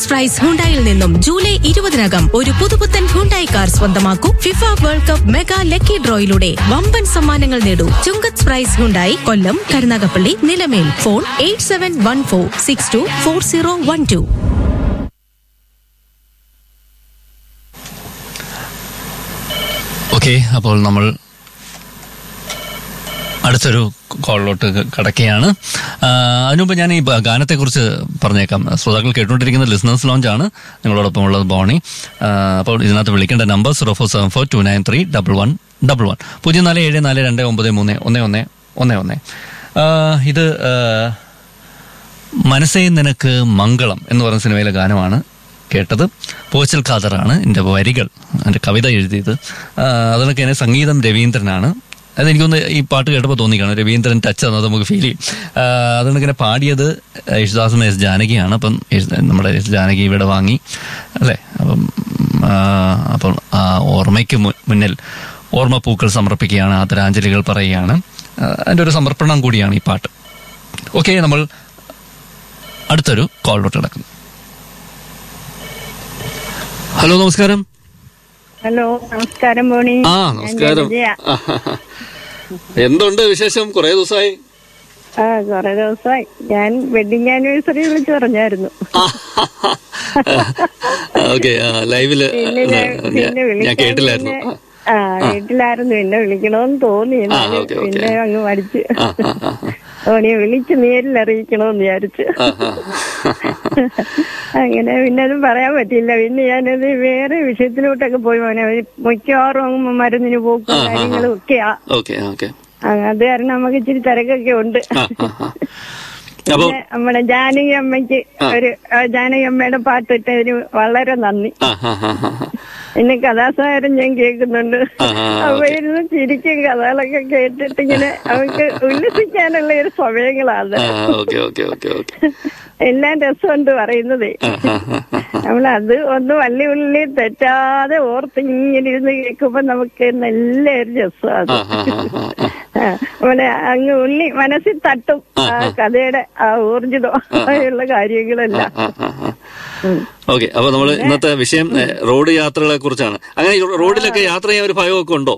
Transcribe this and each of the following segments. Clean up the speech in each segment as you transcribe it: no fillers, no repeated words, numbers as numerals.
ചുങ്കത്ത് price ഹുണ്ടായിൽ നിന്നും July 20 ഒരു പുതുപുത്തൻ ഹുണ്ടായി കാർ സ്വന്തമാക്കൂ. FIFA world cup mega lucky ഡ്രോയിലൂടെ വമ്പൻ സമ്മാനങ്ങൾ നേടൂ. ചുങ്കത്ത് പ്രൈസ് ഹുണ്ടായി, കൊല്ലം, കരുനാഗപ്പള്ളി, നിലമേൽ. ഫോൺ 8714624012. ഓക്കെ, അപ്പോൾ നമ്മൾ അടുത്തൊരു കോളിലോട്ട് കടക്കുകയാണ്. അതിനുമുമ്പ് ഞാൻ ഈ ഗാനത്തെക്കുറിച്ച് പറഞ്ഞേക്കാം. ശ്രോതാക്കൾ കേട്ടുകൊണ്ടിരിക്കുന്ന ലിസണേഴ്സ് ലോഞ്ച് ആണ്. നിങ്ങളോടൊപ്പം ഉള്ളത് ബോണി. അപ്പോൾ ഇതിനകത്ത് വിളിക്കേണ്ട നമ്പർ 0474293111 047429931111. ഇത് മനസ്സേ നിനക്ക് മംഗളം എന്ന് പറയുന്ന സിനിമയിലെ ഗാനമാണ് കേട്ടത്. പോച്ചൽ ഖാദറാണ് എൻ്റെ വരികൾ, എൻ്റെ കവിത എഴുതിയത്. അതിനൊക്കെ തന്നെ സംഗീതം രവീന്ദ്രനാണ്. അതെനിക്കൊന്ന് ഈ പാട്ട് കേട്ടപ്പോൾ തോന്നിക്കാണ് രവീന്ദ്രൻ ടച്ച് തന്നത് നമുക്ക് ഫീൽ ചെയ്യും. അതുകൊണ്ടിങ്ങനെ പാടിയത് യേശുദാസും എസ് ജാനകിയാണ്. അപ്പം നമ്മുടെ എസ് ജാനകി ഇവിടെ വാങ്ങി അല്ലേ. അപ്പം ആ ഓർമ്മയ്ക്ക് മുന്നിൽ ഓർമ്മപ്പൂക്കൾ സമർപ്പിക്കുകയാണ്, ആദരാഞ്ജലികൾ പറയുകയാണ്. അതിൻ്റെ ഒരു സമർപ്പണം കൂടിയാണ് ഈ പാട്ട്. ഓക്കെ, നമ്മൾ അടുത്തൊരു കോളിലോട്ട് കിടക്കുന്നു. ഹലോ, നമസ്കാരം. ഹലോ, നമസ്കാരം ബോണി. നമസ്കാരം. എന്തുണ്ട് വിശേഷം? കുറെ ദിവസമായി. കുറെ ദിവസമായി. ഞാൻ വെഡിങ് ആനിവേഴ്സറി വിളിച്ചു പറഞ്ഞായിരുന്നു. ഓക്കെ, ലൈവില് ഞാൻ കേട്ടില്ലായിരുന്നു. വീട്ടിലായിരുന്നു. എന്നെ വിളിക്കണമെന്ന് തോന്നി, പിന്നെ അങ്ങ് മടിച്ച്. ഓണിയെ വിളിച്ച് നേരിൽ അറിയിക്കണമെന്ന് വിചാരിച്ചു. അങ്ങനെ പിന്നെ അത് പറയാൻ പറ്റില്ല. പിന്നെ ഞാനത് വേറെ വിഷയത്തിലോട്ടൊക്കെ പോയി പോനെ. മിക്കവാറും മരുന്നിന് പോക്കും കാര്യങ്ങളും ഒക്കെയാ. അത് കാരണം നമുക്ക് ഇച്ചിരി തിരക്കൊക്കെ ഉണ്ട്. പിന്നെ നമ്മുടെ ജാനകി അമ്മയ്ക്ക് ജാനകി അമ്മയുടെ പാട്ടിട്ടതിന് വളരെ നന്ദി. പിന്നെ കഥാസാരം ഞാൻ കേൾക്കുന്നുണ്ട്. അപ്പൊ ഇരുന്ന് ചിരിക്കും കഥകളൊക്കെ കേട്ടിട്ട് ഇങ്ങനെ അവർക്ക് ഉല്ലസിക്കാനുള്ള ഒരു സമയങ്ങളാണ്. എല്ലാം രസമുണ്ട് പറയുന്നതേ. നമ്മളത് ഒന്ന് വള്ളി ഉള്ളി തെറ്റാതെ ഓർത്ത് ഇങ്ങനെ ഇരുന്ന് കേൾക്കുമ്പോ നമുക്ക് നല്ലൊരു രസമാണ്. നമ്മളെ അങ്ങ് ഉള്ളി മനസ്സിൽ തട്ടും ആ കഥയുടെ ആ ഊർജിതമുള്ള കാര്യങ്ങളെല്ലാം. ഓക്കെ, അപ്പൊ നമ്മള് ഇന്നത്തെ വിഷയം റോഡ് യാത്രകളെ കുറിച്ചാണ്. അങ്ങനെ റോഡിലൊക്കെ യാത്ര ചെയ്യാൻ ഒരു ഭയമൊക്കെ ഉണ്ടോ?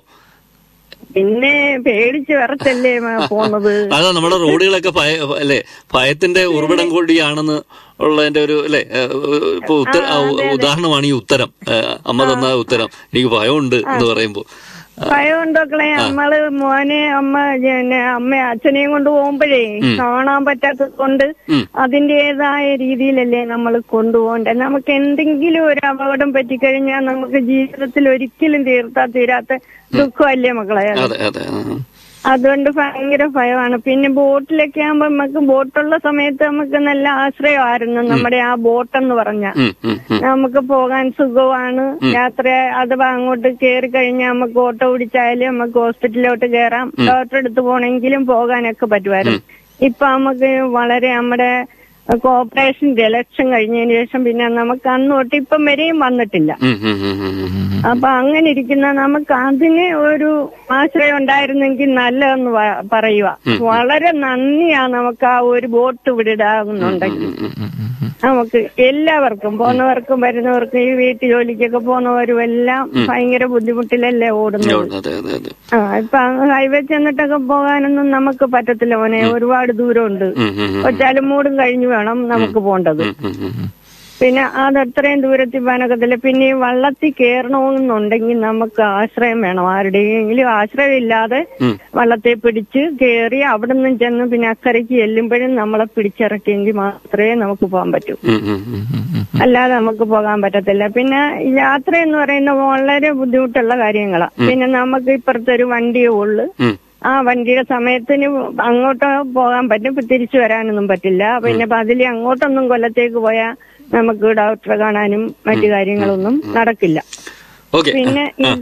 പിന്നെ പേടിച്ച് വിറച്ചല്ലേ പോണത്. അതാ നമ്മുടെ റോഡുകളൊക്കെ അല്ലെ ഭയത്തിന്റെ ഉറവിടം കൂടിയാണെന്ന് ഉള്ളതിന്റെ ഒരു അല്ലെ. ഇപ്പൊ ഉദാഹരണമാണ് ഈ ഉത്തരം, അമ്മ തന്ന ഉത്തരം. എനിക്ക് ഭയമുണ്ട് എന്ന് പറയുമ്പോ ഭയമുണ്ടോക്കളെ. നമ്മള് മോനെ അമ്മ അച്ഛനെയും കൊണ്ട് പോകുമ്പോഴേ കാണാൻ പറ്റാത്തത് കൊണ്ട് അതിന്റേതായ രീതിയിലല്ലേ നമ്മൾ കൊണ്ടുപോകണ്ടേ. നമുക്ക് എന്തെങ്കിലും ഒരു അപകടം പറ്റിക്കഴിഞ്ഞാൽ നമുക്ക് ജീവിതത്തിൽ ഒരിക്കലും തീരാത്ത ദുഃഖമല്ലേ മക്കളെ. അതുകൊണ്ട് ഭയങ്കര ഭയമാണ്. പിന്നെ ബോട്ടിലൊക്കെ ആകുമ്പോ നമുക്ക് ബോട്ടുള്ള സമയത്ത് നമുക്ക് നല്ല ആശ്രയമായിരുന്നു നമ്മുടെ ആ ബോട്ടെന്ന് പറഞ്ഞ. നമുക്ക് പോകാൻ സുഖമാണ്. യാത്ര അഥവാ അങ്ങോട്ട് കയറി കഴിഞ്ഞാൽ നമുക്ക് ഓട്ടോ പിടിച്ചായാലും നമുക്ക് ഹോസ്പിറ്റലിലോട്ട് കയറാം. ഡോക്ടറെ അടുത്ത് പോണെങ്കിലും പോകാനൊക്കെ പറ്റുമായിരുന്നു. ഇപ്പൊ നമുക്ക് വളരെ നമ്മുടെ കോർപ്പറേഷന്റെ ഇലക്ഷൻ കഴിഞ്ഞതിന് ശേഷം പിന്നെ നമുക്ക് അന്ന് തൊട്ട് ഇപ്പം വരെയും വന്നിട്ടില്ല. അപ്പൊ അങ്ങനെ ഇരിക്കുന്ന നമുക്ക് അതിന് ഒരു ആശ്രയം ഉണ്ടായിരുന്നെങ്കിൽ നല്ലതെന്ന് പറയുക. വളരെ നന്ദിയാ നമുക്ക് ആ ഒരു ബോട്ട് വിടാകുന്നുണ്ടെങ്കിൽ. നമുക്ക് എല്ലാവർക്കും പോകുന്നവർക്കും വരുന്നവർക്കും ഈ വീട്ടു ജോലിക്കൊക്കെ പോകുന്നവരും എല്ലാം ഭയങ്കര ബുദ്ധിമുട്ടിലല്ലേ ഓടുന്നത്. ഇപ്പൊ ഹൈവേ ചെന്നിട്ടൊക്കെ പോകാനൊന്നും നമുക്ക് പറ്റത്തില്ല മോനെ. ഒരുപാട് ദൂരമുണ്ട്. ഒറ്റാലും കഴിഞ്ഞു വേണം നമുക്ക് പോണ്ടത്. പിന്നെ അതത്രയും ദൂരത്തിൽ പോകാനൊക്കത്തില്ല. പിന്നെ ഈ വള്ളത്തിൽ കയറണമെന്നുണ്ടെങ്കിൽ നമുക്ക് ആശ്രയം വേണം. ആരുടെയെങ്കിലും ആശ്രയം ഇല്ലാതെ വള്ളത്തെ പിടിച്ച് കയറി അവിടെ നിന്നും ചെന്ന് പിന്നെ അക്കരയ്ക്ക് ചെല്ലുമ്പോഴും നമ്മളെ പിടിച്ചിറക്കിയെങ്കിൽ മാത്രമേ നമുക്ക് പോകാൻ പറ്റൂ. അല്ലാതെ നമുക്ക് പോകാൻ പറ്റത്തില്ല. പിന്നെ യാത്ര എന്ന് പറയുന്നത് വളരെ ബുദ്ധിമുട്ടുള്ള കാര്യങ്ങളാണ്. പിന്നെ നമുക്ക് ഇപ്പുറത്തൊരു വണ്ടിയേ ഉള്ളു. ആ വണ്ടിയുടെ സമയത്തിന് അങ്ങോട്ട് പോകാൻ പറ്റും, തിരിച്ചു വരാനൊന്നും പറ്റില്ല. പിന്നെ അതിൽ അങ്ങോട്ടൊന്നും കൊല്ലത്തേക്ക് പോയാൽ നമുക്ക് ഡോക്ടറെ കാണാനും മറ്റു കാര്യങ്ങളൊന്നും നടക്കില്ല. പിന്നെ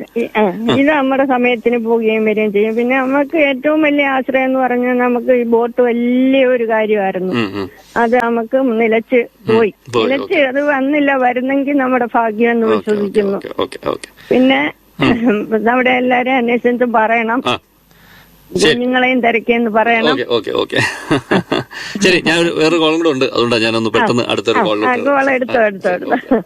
ഇത് നമ്മുടെ സമയത്തിന് പോവുകയും വരികയും ചെയ്യും. പിന്നെ നമുക്ക് ഏറ്റവും വലിയ ആശ്രയം എന്ന് പറഞ്ഞാൽ നമുക്ക് ഈ ബോട്ട് വലിയ ഒരു കാര്യമായിരുന്നു. അത് നമുക്ക് നിലച്ച് പോയി. നിലച്ച് അത് വന്നില്ല. വരുന്നെങ്കിൽ നമ്മുടെ ഭാഗ്യം എന്ന് വിശ്വസിക്കുന്നു. പിന്നെ നമ്മുടെ എല്ലാരെയും അന്വേഷിച്ചും പറയണം. കുഞ്ഞുങ്ങളെയും തിരക്കിയെന്ന് പറയണം. ഓക്കെ ശരി, ഞാൻ വേറെ കോളും കൂടെ ഉണ്ട്, അതുകൊണ്ടാണ് ഞാനൊന്ന് പെട്ടെന്ന് അടുത്തൊരു കോൾ എടുത്തോ.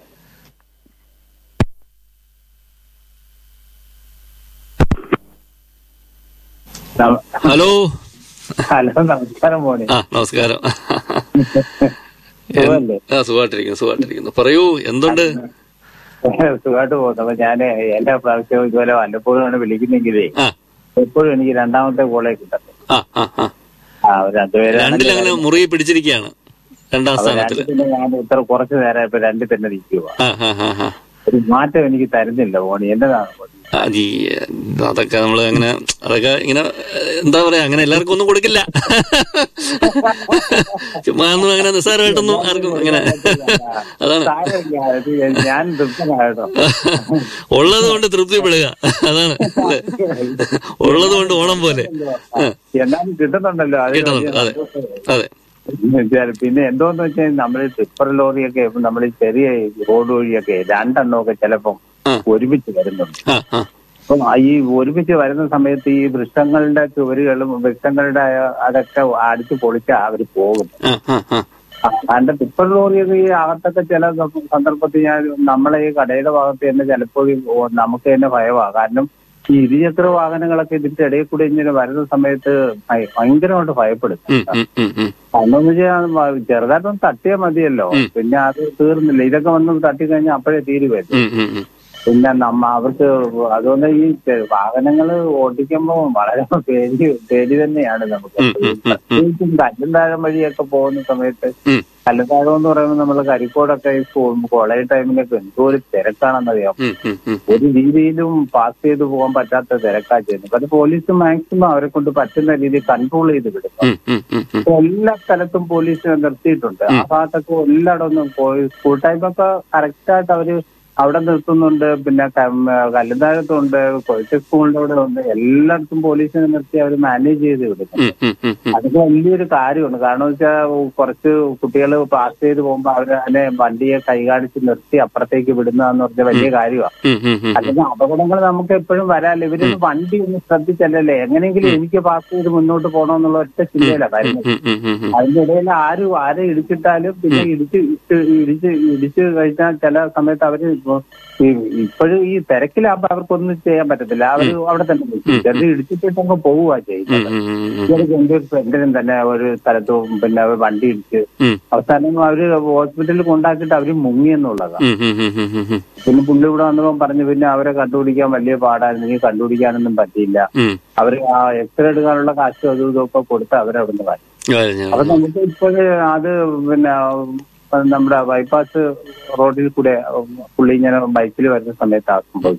ഹലോ. നമസ്കാരം മോനെ. നമസ്കാരം. സുഖമായിട്ടിരിക്കുന്നു. പറയൂ, എന്തുണ്ട്? സുഖമായിട്ട് പോകുന്നു. അപ്പൊ ഞാൻ എല്ലാ പ്രാവശ്യവും ഇതുപോലെ വല്ലപ്പോഴുമാണ് വിളിക്കുന്നെങ്കിലേ എപ്പോഴും എനിക്ക് രണ്ടാമത്തെ കോളേ കിട്ടത്തുള്ളൂ. രണ്ടിലങ്ങനെ മുറുകെ പിടിച്ചിരിക്കുകയാണ്, രണ്ടാം സ്ഥാനത്തിൽ. പിന്നെ ഞാൻ ഇത്ര കുറച്ചു നേരം ഇപ്പൊ രണ്ടിൽ തന്നെ നിൽക്കുക. ഒരു മാറ്റം എനിക്ക് തരുന്നില്ല മോണി, എന്നതാണ്? അതൊക്കെ നമ്മള് അങ്ങനെ അതൊക്കെ ഇങ്ങനെ എന്താ പറയാ, അങ്ങനെ എല്ലാവർക്കും ഒന്നും കൊടുക്കില്ല. ചുമ്മാ ഒന്നും അങ്ങനെ നിസ്സാരമായിട്ടൊന്നും ആർക്കും അങ്ങനെ. അതാണ്, ഞാൻ തൃപ്തനായിട്ടോ. ഉള്ളത് കൊണ്ട് തൃപ്തിപ്പെടുക, അതാണ്. ഉള്ളത് കൊണ്ട് ഓണം പോലെ എന്നാലും കിട്ടുന്നുണ്ടല്ലോ. അതെ അതെ. പിന്നെ എന്തോന്ന് വെച്ചാൽ നമ്മൾ ടിപ്പർ ലോറിയൊക്കെ നമ്മൾ ചെറിയ റോഡ് വഴിയൊക്കെ രണ്ടെണ്ണമൊക്കെ ചിലപ്പം ഒരുമിച്ച് വരുന്നുണ്ട്. അപ്പം ഈ ഒരുമിച്ച് വരുന്ന സമയത്ത് ഈ വൃക്ഷങ്ങളുടെ ചുവരുകളും വൃക്ഷങ്ങളുടെ അതൊക്കെ അടിച്ചു പൊളിച്ചാ അവര് പോകുന്നു. അതിന്റെ ടിപ്പർ ലോറിയൊക്കെ ഈ അകത്തൊക്കെ ചില സന്ദർഭത്തിൽ നമ്മളെ ഈ കടയുടെ ഭാഗത്ത് തന്നെ ചിലപ്പോൾ നമുക്ക് തന്നെ ഭയമാണ്. കാരണം ഈ ഇരുചക്ര വാഹനങ്ങളൊക്കെ ഇതിന്റെ ഇടയിൽ കൂടെ ഇങ്ങനെ വരുന്ന സമയത്ത് ഭയങ്കരമായിട്ട് ഭയപ്പെടും. അന്നെന്ന് വെച്ചാൽ ചെറുതായിട്ടൊന്ന് തട്ടിയാൽ മതിയല്ലോ, പിന്നെ അത് തീർന്നില്ല. ഇതൊക്കെ വന്ന് തട്ടിക്കഴിഞ്ഞാൽ അപ്പോഴേ തീരുവരും. പിന്നെ അവർക്ക് അതുകൊണ്ട് ഈ വാഹനങ്ങൾ ഓടിക്കുമ്പോൾ വളരെ പേടി തന്നെയാണ് നമുക്ക്. പ്രത്യേകിച്ചും കല്ലുംതാഴം വഴിയൊക്കെ പോകുന്ന സമയത്ത്, കല്ലുംതാഴം എന്ന് പറയുമ്പോൾ നമ്മൾ കരിക്കോടൊക്കെ കോളേജ് ടൈമിലൊക്കെ എന്തോ ഒരു തിരക്കാണെന്നറിയാം. ഒരു രീതിയിലും പാസ് ചെയ്ത് പോകാൻ പറ്റാത്ത തിരക്കാ ചെയ്യുന്നത്. അത് പോലീസ് മാക്സിമം അവരെ കൊണ്ട് പറ്റുന്ന രീതിയിൽ കൺട്രോൾ ചെയ്ത് വിടുന്നു. എല്ലാ സ്ഥലത്തും പോലീസ് നിർത്തിയിട്ടുണ്ട്. ആ ഭാഗത്തൊക്കെ എല്ലായിടൊന്നും സ്കൂൾ ടൈമൊക്കെ കറക്റ്റായിട്ട് അവര് അവിടെ നിർത്തുന്നുണ്ട്. പിന്നെ കല്ലുംതാഴത്തുണ്ട്, കൊച്ചി സ്കൂളിന്റെ അവിടെ ഉണ്ട്. എല്ലായിടത്തും പോലീസിനെ നിർത്തി അവർ മാനേജ് ചെയ്ത് വിടുന്നു. അതൊക്കെ വലിയൊരു കാര്യമാണ്. കാരണം വെച്ചാൽ കുറച്ച് കുട്ടികൾ പാസ് ചെയ്ത് പോകുമ്പോൾ അവർ അതിനെ വണ്ടിയെ കൈകാണിച്ച് നിർത്തി അപ്പുറത്തേക്ക് വിടുന്നതെന്ന് പറഞ്ഞാൽ വലിയ കാര്യമാണ്. അല്ലെങ്കിൽ അപകടങ്ങൾ നമുക്ക് എപ്പോഴും വരാല്ലോ. ഇവരൊന്ന് വണ്ടി ഒന്ന് ശ്രദ്ധിച്ചല്ലേ, എങ്ങനെയെങ്കിലും എനിക്ക് പാസ് ചെയ്ത് മുന്നോട്ട് പോകണമെന്നുള്ള ഒറ്റ ചിന്തയിലാണ് കാര്യങ്ങൾ. അതിന്റെ ഇടയിൽ ആരെ ഇടിച്ചിട്ടാലും പിന്നെ ഇടിച്ച് കഴിഞ്ഞാൽ ചില സമയത്ത് അവര് ഇപ്പോഴും ഈ തിരക്കിലാകുമ്പോ അവർക്കൊന്നും ചെയ്യാൻ പറ്റത്തില്ല. അവര് അവിടെ തന്നെ ചെറിയ ഇടിച്ചിട്ടങ്ങ് പോവുക ചെയ്യുന്നത്. എന്റെ ഫ്രണ്ടിനും തന്നെ ഒരു സ്ഥലത്ത് പിന്നെ വണ്ടി ഇടിച്ച് അവസാനം അവര് ഹോസ്പിറ്റലിൽ കൊണ്ടാക്കിയിട്ട് അവര് മുങ്ങിയെന്നുള്ളതാണ്. പിന്നെ പുള്ളി ഇവിടെ വന്നപ്പോ പറഞ്ഞു പിന്നെ അവരെ കണ്ടുപിടിക്കാൻ വലിയ പാടായിരുന്നു, എനിക്ക് കണ്ടുപിടിക്കാനൊന്നും പറ്റിയില്ല. അവര് ആ എക്സ്റേ എടുക്കാനുള്ള കാശും അതും ഇതൊക്കെ കൊടുത്ത് അവരവിടുന്ന് വാങ്ങി. അപ്പൊ നമുക്ക് ഇപ്പോഴ് അത് പിന്നെ നമ്മുടെ ബൈപ്പാസ് റോഡിൽ കൂടെ പുള്ളി ഇങ്ങനെ ബൈക്കിൽ വരുന്ന സമയത്ത്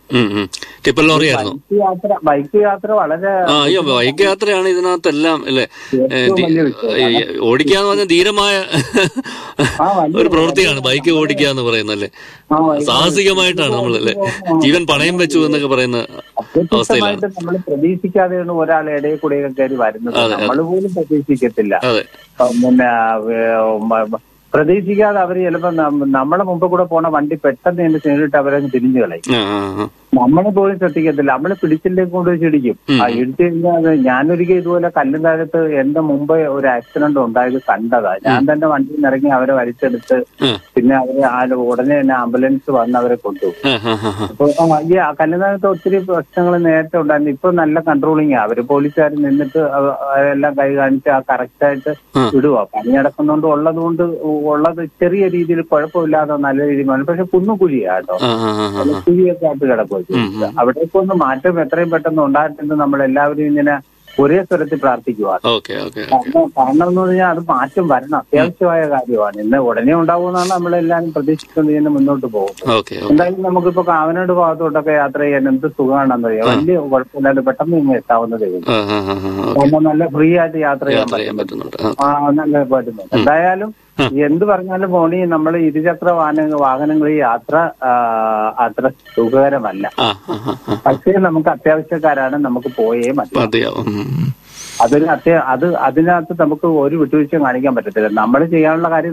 ബൈക്ക് യാത്ര വളരെ ബൈക്ക് യാത്രയാണ് ഇതിനകത്തെല്ലാം അല്ലേ. ഓടിക്കാന്ന് പറഞ്ഞാൽ ധീരമായ ഒരു പ്രവൃത്തിയാണ് ബൈക്ക് ഓടിക്കുക എന്ന് പറയുന്നല്ലേ. സാഹസികമായിട്ടാണ് നമ്മളല്ലേ, ജീവൻ പണയം വെച്ചു എന്നൊക്കെ പറയുന്ന അവസ്ഥയിലാണ്. നമ്മൾ പ്രതീക്ഷിക്കാതെയാണ് ഒരാൾ ഇടയിൽ കൂടെ കയറി വരുന്നത്. നമ്മൾ പോലും പ്രതീക്ഷിക്കത്തില്ല. പിന്നെ പ്രതീക്ഷിക്കാതെ അവര് ചിലപ്പോ നമ്മളെ മുമ്പ് കൂടെ പോണ വണ്ടി പെട്ടെന്ന് എന്റെ നേരിട്ട് അവരങ്ങ് തിരിഞ്ഞു കളയും. നമ്മളെ പോലും ശ്രദ്ധിക്കത്തില്ല. നമ്മള് പിടിച്ചിലേക്ക് കൊണ്ടുപോയി ഇടിക്കും. ഇടിച്ചു കഴിഞ്ഞാൽ ഞാനൊരിക്കൽ ഇതുപോലെ കല്ലും താഴത്ത് എന്റെ മുമ്പ് ഒരു ആക്സിഡന്റ് ഉണ്ടായത് കണ്ടതാ. ഞാൻ തന്നെ വണ്ടിയിൽ നിന്ന് ഇറങ്ങി അവരെ വലിച്ചെടുത്ത് പിന്നെ അവര് ഉടനെ തന്നെ ആംബുലൻസ് വന്ന് അവരെ കൊണ്ടുപോകും. അപ്പൊ ഈ കല്ലുതാഴത്ത് ഒത്തിരി പ്രശ്നങ്ങൾ നേരത്തെ ഉണ്ടായിരുന്നു. ഇപ്പൊ നല്ല കൺട്രോളിങ് അവര് പോലീസുകാർ നിന്നിട്ട് എല്ലാം കൈ കാണിച്ച് ആ കറക്റ്റായിട്ട് വിടുക. പണി നടക്കുന്നതുകൊണ്ട് ഉള്ളത് ചെറിയ രീതിയിൽ കുഴപ്പമില്ലാതെ നല്ല രീതിയിൽ. പക്ഷെ കുന്നുകുഴിയാ കേട്ടോ, കുഴിയൊക്കെ ആയിട്ട് കിടക്കും. അവിടേക്കൊന്ന് മാറ്റം എത്രയും പെട്ടെന്ന് ഉണ്ടായിട്ടുണ്ട്. നമ്മളെല്ലാവരും ഇങ്ങനെ ഒരേ സ്വരത്തിൽ പ്രാർത്ഥിക്കുക. കാരണം എന്ന് പറഞ്ഞാൽ അത് മാറ്റം വരണം, അത്യാവശ്യമായ കാര്യമാണ്. ഇന്ന് ഉടനെ ഉണ്ടാവുമെന്നാണ് നമ്മളെല്ലാവരും പ്രതീക്ഷിച്ചുകൊണ്ട് ഇതിന് മുന്നോട്ട് പോകുന്നത്. എന്തായാലും നമുക്കിപ്പോ കാവനാട് ഭാഗത്തോട്ടൊക്കെ യാത്ര ചെയ്യാൻ എന്ത് സുഖമാണെന്നറിയാം. വലിയ കുഴപ്പമില്ലാതെ പെട്ടെന്ന് ഇങ്ങനെ എത്താവുന്നതേ ഉള്ളൂ. കാരണം നല്ല ഫ്രീ ആയിട്ട് യാത്ര ചെയ്യാൻ പറ്റുന്നുണ്ട്. നല്ല പറ്റുന്നുണ്ട്. എന്തായാലും എന്ത് പറഞ്ഞാലും മോണി നമ്മൾ ഇരുചക്ര വാഹനങ്ങളിൽ യാത്ര അത്ര സുഖകരമല്ല. പക്ഷേ നമുക്ക് അത്യാവശ്യക്കാരാണ്, നമുക്ക് പോയേ മതിയാവും. അതിനകത്ത് നമുക്ക് ഒരു വിട്ടുവീഴ്ചയും കാണിക്കാൻ പറ്റത്തില്ല. നമ്മൾ ചെയ്യാനുള്ള കാര്യം